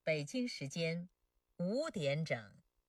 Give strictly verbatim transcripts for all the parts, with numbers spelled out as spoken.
北京时间五点整。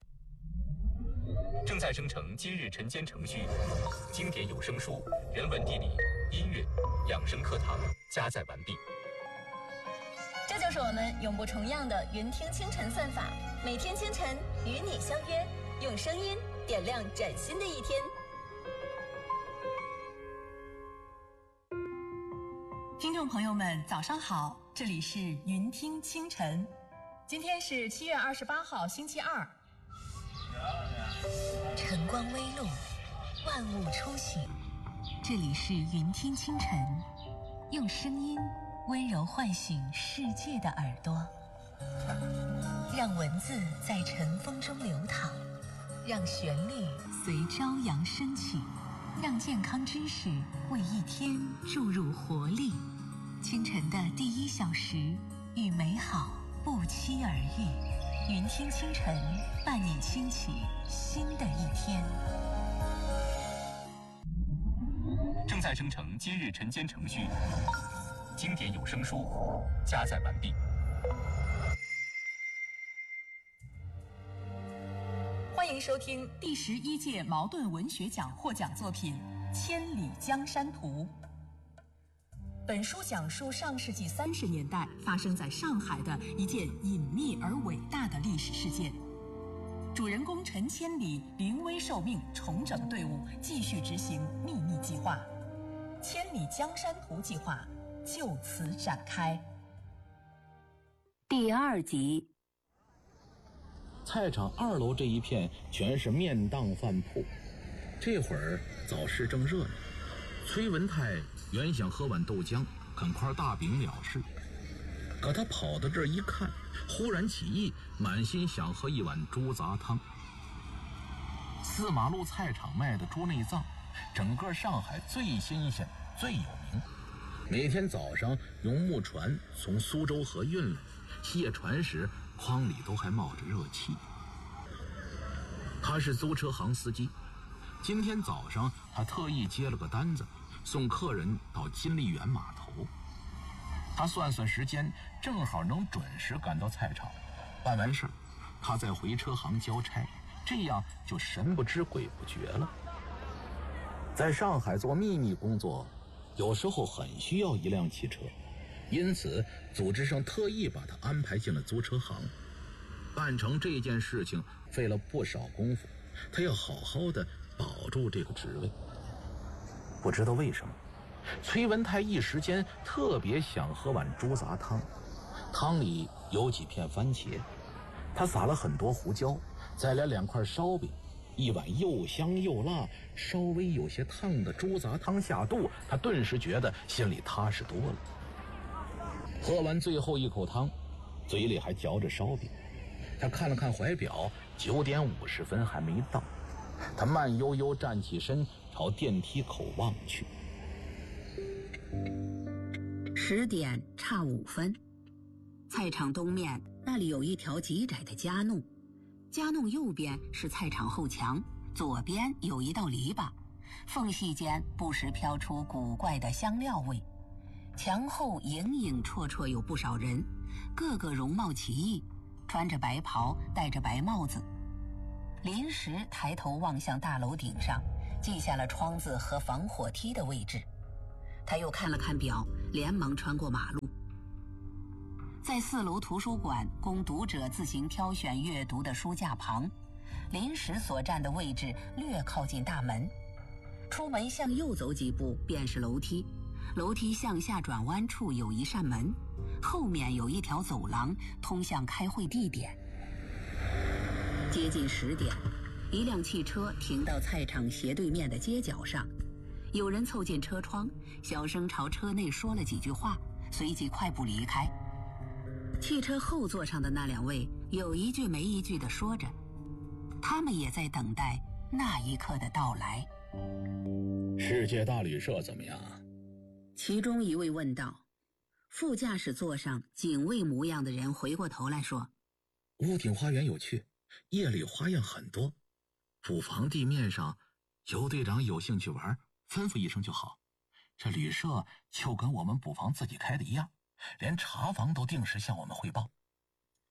正在生成今日晨间程序，经典有声书、人文地理、音乐、养生课堂加载完毕。 这就是我们永不重样的云听清晨算法，每天清晨与你相约，用声音点亮崭新的一天。 听众朋友们早上好，这里是云听清晨，今天是七月二十八号星期二。 晨光微露，万物初醒， 这里是云听清晨，用声音温柔唤醒世界的耳朵， 让文字在晨风中流淌，让旋律随朝阳升起，让健康知识为一天注入活力。清晨的第一小时，与美好不期而遇。云听清晨，伴你轻启新的一天。 正在生成今日晨间程序，经典有声书加载完毕。 欢迎收听第十一届茅盾文学奖获奖作品《千里江山图》。本书讲述上世纪三十年代发生在上海的一件隐秘而伟大的历史事件。主人公陈千里临危受命，重整队伍，继续执行秘密计划。千里江山图计划就此展开。 第二集。 菜场二楼这一片全是面档饭铺，这会儿早市正热闹。崔文泰原想喝碗豆浆，啃块大饼了事，可他跑到这儿一看，忽然起意，满心想喝一碗猪杂汤。四马路菜场卖的猪内脏，整个上海最新鲜最有名，每天早上用木船从苏州河运来，卸船时筐里都还冒着热气。他是租车行司机，今天早上他特意接了个单子，送客人到金丽园码头。他算算时间，正好能准时赶到菜场。办完事儿，他再回车行交差，这样就神不知鬼不觉了。在上海做秘密工作，有时候很需要一辆汽车，因此组织上特意把他安排进了租车行。办成这件事情费了不少功夫，他要好好的保住这个职位。不知道为什么，崔文泰一时间特别想喝碗猪杂汤，汤里有几片番茄，他撒了很多胡椒，再来两块烧饼，一碗又香又辣稍微有些烫的猪杂汤下肚，他顿时觉得心里踏实多了。喝完最后一口汤，嘴里还嚼着烧饼，他看了看怀表，九点五十分还没到。他慢悠悠站起身，朝电梯口望去。 十点差五分，菜场东面那里有一条极窄的夹弄，夹弄右边是菜场后墙，左边有一道篱笆，缝隙间不时飘出古怪的香料味。墙后影影绰绰有不少人，个个容貌奇异，穿着白袍，戴着白帽子。临时抬头望向大楼顶上，记下了窗子和防火梯的位置。他又看了看表，连忙穿过马路。在四楼图书馆供读者自行挑选阅读的书架旁，临时所站的位置略靠近大门。出门向右走几步便是楼梯，楼梯向下转弯处有一扇门，后面有一条走廊通向开会地点。接近十点，一辆汽车停到菜场斜对面的街角上，有人凑近车窗，小声朝车内说了几句话，随即快步离开。汽车后座上的那两位有一句没一句地说着，他们也在等待那一刻的到来。 世界大旅社怎么样？ 其中一位问道。副驾驶座上警卫模样的人回过头来说， 屋顶花园有趣，夜里花样很多，捕房地面上，尤队长有兴趣玩，吩咐一声就好。这旅社就跟我们捕房自己开的一样，连茶房都定时向我们汇报。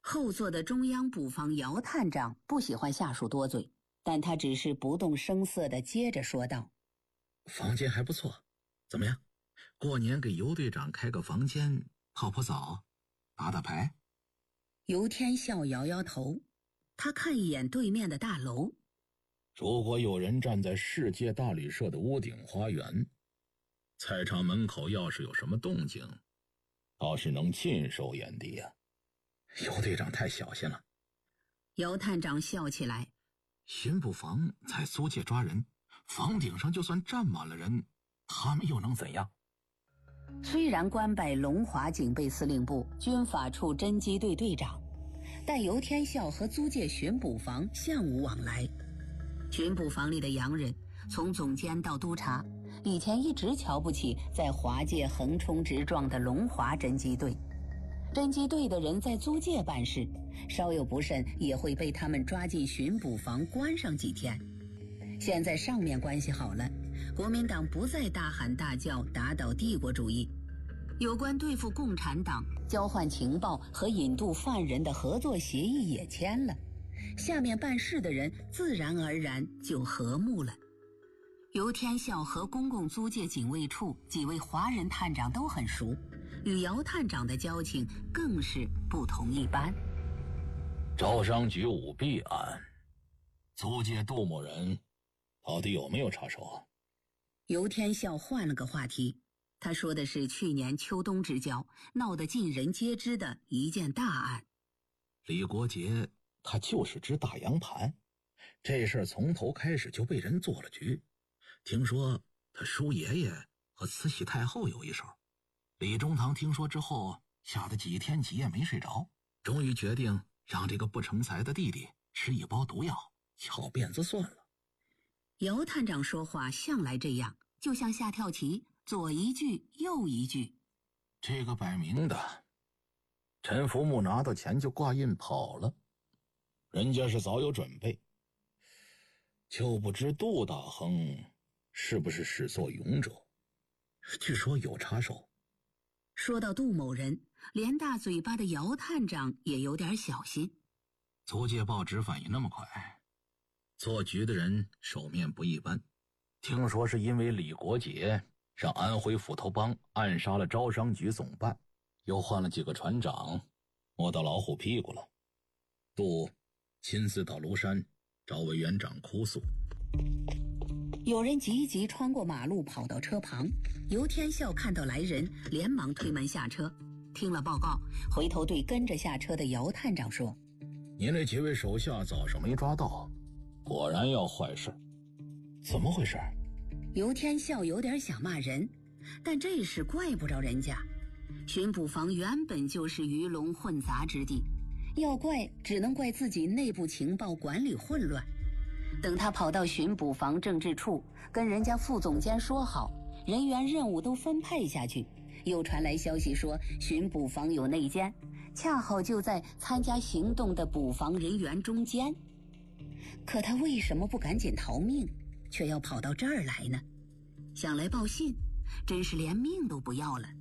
后座的中央捕房姚探长不喜欢下属多嘴，但他只是不动声色地接着说道： 房间还不错，怎么样？过年给尤队长开个房间，泡泡澡，打打牌？ 尤天笑摇摇头，他看一眼对面的大楼。 如果有人站在世界大旅社的屋顶花园，菜场门口要是有什么动静，倒是能尽收眼底呀、啊。尤队长太小心了。 姚探长笑起来， 巡捕房在租界抓人，房顶上就算站满了人，他们又能怎样？ 虽然官拜龙华警备司令部军法处侦缉队队长，但尤天笑和租界巡捕房相无往来。巡捕房里的洋人，从总监到督察，以前一直瞧不起在华界横冲直撞的龙华侦缉队。侦缉队的人在租界办事，稍有不慎也会被他们抓进巡捕房关上几天。现在上面关系好了，国民党不再大喊大叫打倒帝国主义，有关对付共产党、交换情报和引渡犯人的合作协议也签了，下面办事的人自然而然就和睦了。尤天笑和公共租界警卫处几位华人探长都很熟，与姚探长的交情更是不同一般。 招商局舞弊案，租界杜某人到底有没有插手啊？ 尤天笑换了个话题，他说的是去年秋冬之交闹得尽人皆知的一件大案。 李国杰他就是只大洋盘，这事儿从头开始就被人做了局。听说他叔爷爷和慈禧太后有一手，李中堂听说之后，吓得几天几夜没睡着，终于决定让这个不成才的弟弟吃一包毒药，翘辫子算了。 姚探长说话向来这样，就像下跳棋，左一句右一句。 这个摆明的，陈福木拿到钱就挂印跑了，人家是早有准备，就不知杜大亨是不是始作俑者，据说有插手。 说到杜某人，连大嘴巴的姚探长也有点小心。 租界报纸反应那么快，做局的人手面不一般。听说是因为李国杰让安徽斧头帮暗杀了招商局总办，又换了几个船长，摸到老虎屁股了。杜亲自到庐山找委员长哭诉。 有人急急穿过马路跑到车旁，尤天笑看到来人，连忙推门下车，听了报告，回头对跟着下车的姚探长说： 您那几位手下早上没抓到，果然要坏事。怎么回事？ 尤天笑有点想骂人，但这事怪不着人家。巡捕房原本就是鱼龙混杂之地，要怪只能怪自己内部情报管理混乱。等他跑到巡捕房政治处，跟人家副总监说好，人员任务都分配下去，又传来消息说巡捕房有内奸，恰好就在参加行动的捕房人员中间。可他为什么不赶紧逃命，却要跑到这儿来呢？想来报信，真是连命都不要了。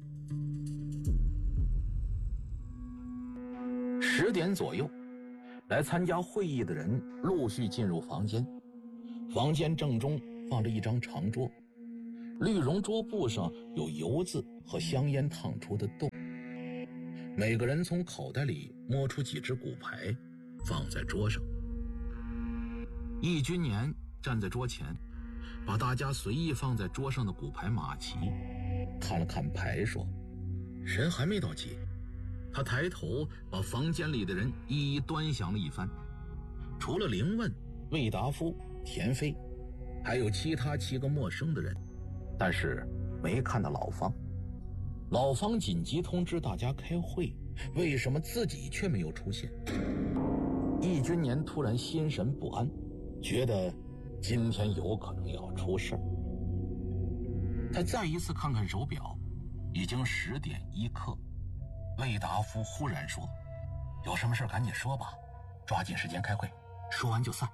十点左右，来参加会议的人陆续进入房间。房间正中放着一张长桌，绿绒桌布上有油渍和香烟烫出的洞。每个人从口袋里摸出几只骨牌，放在桌上。易君年站在桌前，把大家随意放在桌上的骨牌码齐，看了看牌说：人还没到齐。他抬头把房间里的人一一端详了一番，除了凌问、魏达夫、田飞，还有其他七个陌生的人，但是没看到老方。老方紧急通知大家开会，为什么自己却没有出现？易君年突然心神不安，觉得今天有可能要出事。他再一次看看手表，已经十点一刻。魏达夫忽然说：有什么事赶紧说吧，抓紧时间开会，说完就散。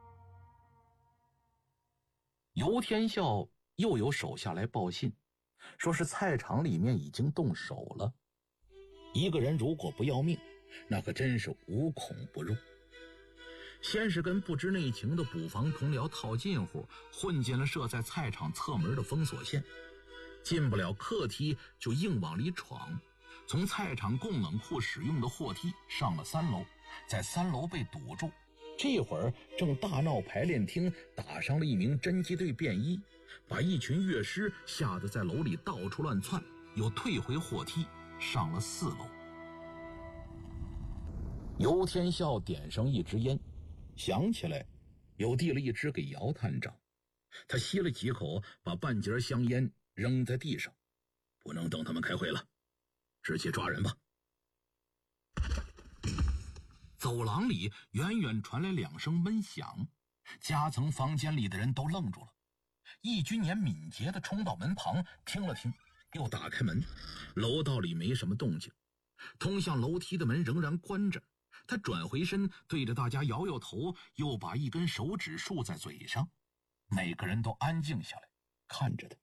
尤天笑又有手下来报信，说是菜场里面已经动手了，一个人如果不要命， 那可真是无孔不入。先是跟不知内情的捕房同僚套近乎，混进了设在菜场侧门的封锁线，进不了客梯就硬往里闯，从菜场供冷库使用的货梯上了三楼，在三楼被堵住。这会儿正大闹排练厅，打伤了一名侦缉队便衣，把一群乐师吓得在楼里到处乱窜，又退回货梯上了四楼。尤天笑点上一支烟，想起来又递了一支给姚探长。他吸了几口，把半截香烟扔在地上。不能等他们开会了，直接抓人吧。走廊里远远传来两声闷响，夹层房间里的人都愣住了。易君年敏捷地冲到门旁，听了听，又打开门。楼道里没什么动静，通向楼梯的门仍然关着。他转回身，对着大家摇摇头，又把一根手指竖在嘴上。每个人都安静下来，看着他。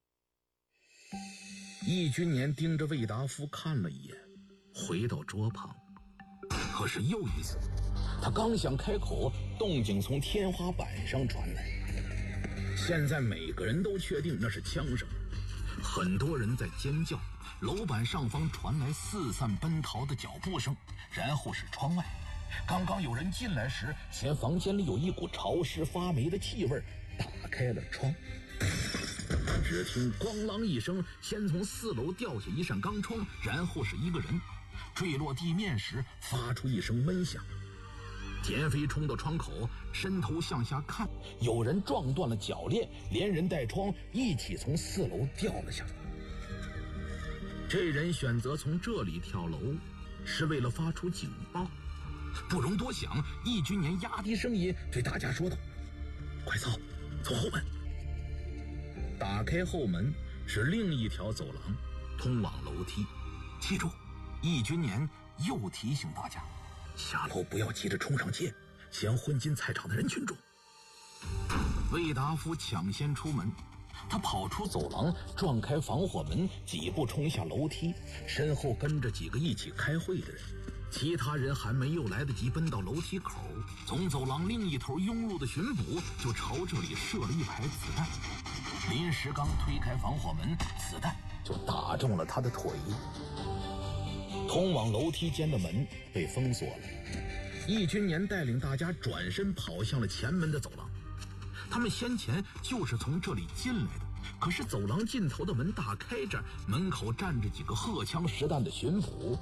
易君年盯着魏达夫看了一眼，回到桌旁。可是又一次，他刚想开口，动静从天花板上传来。现在每个人都确定那是枪声，很多人在尖叫，楼板上方传来四散奔逃的脚步声，然后是窗外。刚刚有人进来时，嫌房间里有一股潮湿发霉的气味，打开了窗。只听咣啷一声，先从四楼掉下一扇钢窗，然后是一个人坠落地面时发出一声闷响。田飞冲到窗口，伸头向下看，有人撞断了铰链，连人带窗一起从四楼掉了下来。这人选择从这里跳楼，是为了发出警报。不容多想，易君年压低声音对大家说道：“快走，走后门。”打开后门是另一条走廊，通往楼梯。记住，易君年又提醒大家，下楼不要急着冲上街，先混进菜场的人群中。魏达夫抢先出门，他跑出走廊，撞开防火门，几步冲下楼梯，身后跟着几个一起开会的人。其他人还没有来得及奔到楼梯口，从走廊另一头涌入的巡捕就朝这里射了一排子弹。临时刚推开防火门，子弹就打中了他的腿。通往楼梯间的门被封锁了，易君年带领大家转身跑向了前门的走廊。他们先前就是从这里进来的，可是走廊尽头的门大开着，门口站着几个荷枪实弹的巡捕。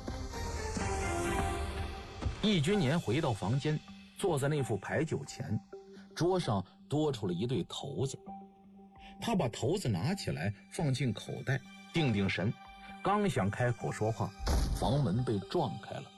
易君年回到房间，坐在那副牌九前，桌上多出了一对骰子。他把骰子拿起来放进口袋，定定神，刚想开口说话，房门被撞开了。